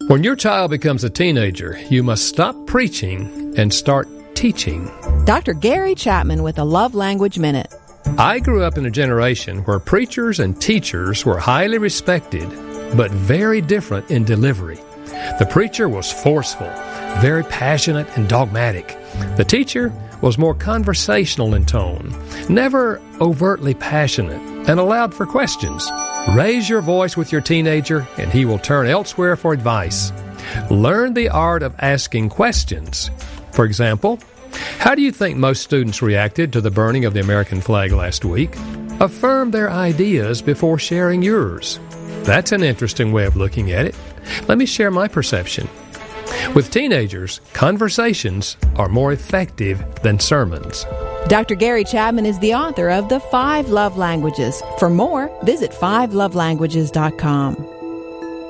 When your child becomes a teenager, you must stop preaching and start teaching. Dr. Gary Chapman with a Love Language Minute. I grew up in a generation where preachers and teachers were highly respected, but very different in delivery. The preacher was forceful, very passionate and dogmatic. The teacher was more conversational in tone, never overtly passionate, and allowed for questions. Raise your voice with your teenager, and he will turn elsewhere for advice. Learn the art of asking questions. For example, how do you think most students reacted to the burning of the American flag last week? Affirm their ideas before sharing yours. That's an interesting way of looking at it. Let me share my perception. With teenagers, conversations are more effective than sermons. Dr. Gary Chapman is the author of The 5 Love Languages. For more, visit 5lovelanguages.com.